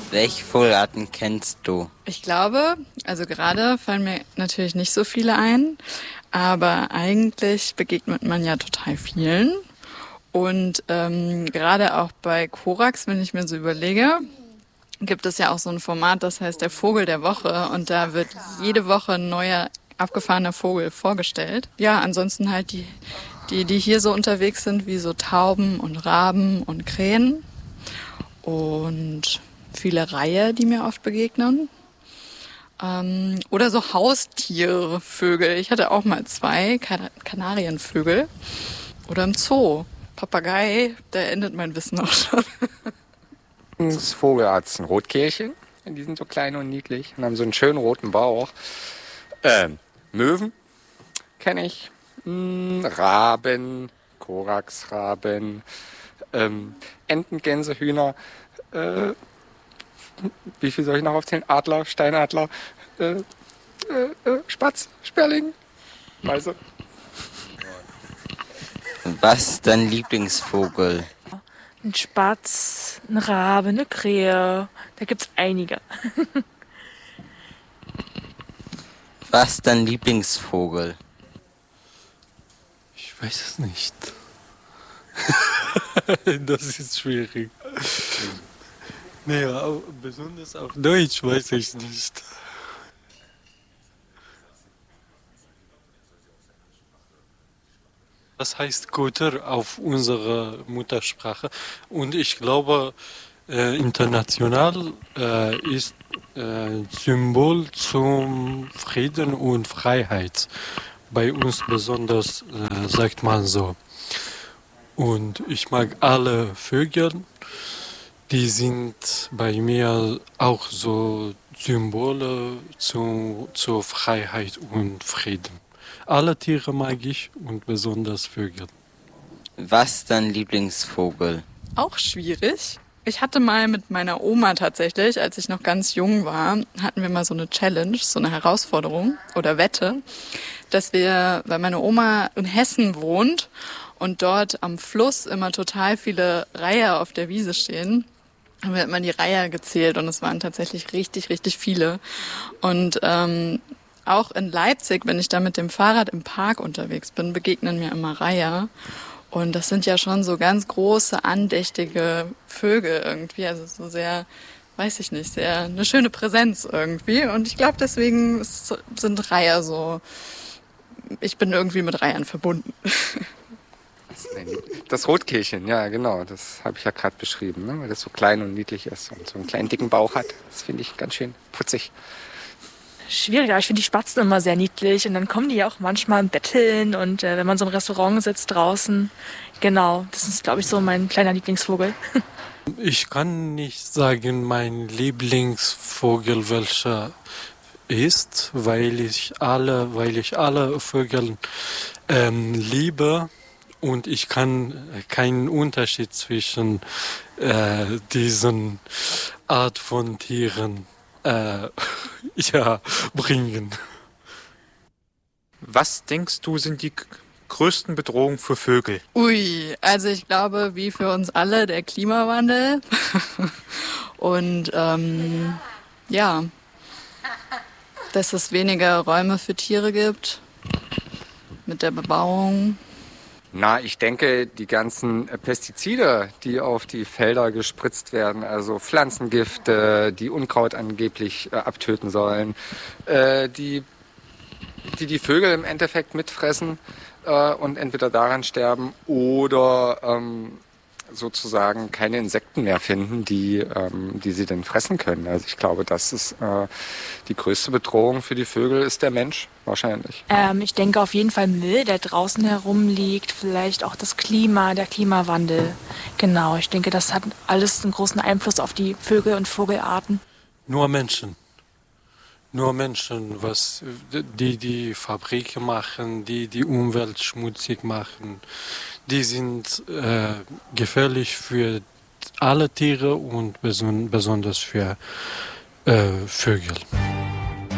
Welche Vogelarten kennst du? Ich glaube, also gerade fallen mir natürlich nicht so viele ein, aber eigentlich begegnet man ja total vielen. Und gerade auch bei Korax, wenn ich mir so überlege, gibt es ja auch so ein Format, das heißt der Vogel der Woche. Und da wird jede Woche ein neuer abgefahrener Vogel vorgestellt. Ja, ansonsten halt die hier so unterwegs sind, wie so Tauben und Raben und Krähen. Und viele Reihe, die mir oft begegnen. Oder so Haustiervögel. Ich hatte auch mal 2 Kanarienvögel. Oder im Zoo. Papagei, da endet mein Wissen auch schon. Das Vogelart ist ein Rotkehlchen. Die sind so klein und niedlich und haben so einen schönen roten Bauch. Möwen kenne ich. Raben, Koraxraben, Enten, Gänse, Hühner. Wie viel soll ich noch aufzählen? Adler, Steinadler, Spatz, Sperling, Meise. Was ist dein Lieblingsvogel? Ein Spatz, ein Rabe, eine Krähe. Da gibt's einige. Was ist dein Lieblingsvogel? Ich weiß es nicht. Das ist schwierig. Naja, besonders auf Deutsch weiß ich nicht. Das heißt Koter auf unserer Muttersprache. Und ich glaube, international ist Symbol zum Frieden und Freiheit. Bei uns besonders sagt man so. Und ich mag alle Vögel. Die sind bei mir auch so Symbole zur Freiheit und Frieden. Alle Tiere mag ich und besonders Vögel. Was ist dein Lieblingsvogel? Auch schwierig. Ich hatte mal mit meiner Oma tatsächlich, als ich noch ganz jung war, hatten wir mal so eine Challenge, so eine Herausforderung oder Wette, dass wir, weil meine Oma in Hessen wohnt und dort am Fluss immer total viele Reiher auf der Wiese stehen, haben wir immer die Reiher gezählt und es waren tatsächlich richtig, richtig viele. Und auch in Leipzig, wenn ich da mit dem Fahrrad im Park unterwegs bin, begegnen mir immer Reiher. Und das sind ja schon so ganz große, andächtige Vögel irgendwie. Also so sehr, weiß ich nicht, sehr eine schöne Präsenz irgendwie. Und ich glaube, deswegen sind Reiher so, ich bin irgendwie mit Reihern verbunden. Das Rotkehlchen, ja genau, das habe ich ja gerade beschrieben, ne? Weil das so klein und niedlich ist und so einen kleinen dicken Bauch hat. Das finde ich ganz schön putzig. Schwierig, aber ich finde die Spatzen immer sehr niedlich und dann kommen die ja auch manchmal im Betteln und wenn man so im Restaurant sitzt draußen. Genau, das ist, glaube ich, so mein kleiner Lieblingsvogel. Ich kann nicht sagen, mein Lieblingsvogel welcher ist, weil ich alle Vögel liebe und ich kann keinen Unterschied zwischen diesen Art von Tieren bringen. Was denkst du, sind die größten Bedrohungen für Vögel? Ui, also ich glaube, wie für uns alle, der Klimawandel. Und ja, dass es weniger Räume für Tiere gibt mit der Bebauung. Na, ich denke, die ganzen Pestizide, die auf die Felder gespritzt werden, also Pflanzengifte, die Unkraut angeblich abtöten sollen, die Vögel im Endeffekt mitfressen und entweder daran sterben oder sozusagen keine Insekten mehr finden, die sie denn fressen können. Also ich glaube, das ist die größte Bedrohung für die Vögel ist der Mensch wahrscheinlich. Ich denke auf jeden Fall Müll, der draußen herumliegt, vielleicht auch das Klima, der Klimawandel. Genau, ich denke, das hat alles einen großen Einfluss auf die Vögel und Vogelarten. Nur Menschen, was die Fabriken machen, die Umwelt schmutzig machen, die sind gefährlich für alle Tiere und besonders für Vögel.